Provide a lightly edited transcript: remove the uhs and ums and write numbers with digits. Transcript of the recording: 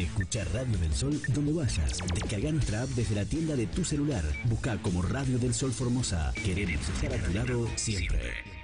Escucha Radio del Sol donde vayas. Descarga nuestra app desde la tienda de tu celular. Busca como Radio del Sol Formosa. Queremos estar a tu lado siempre.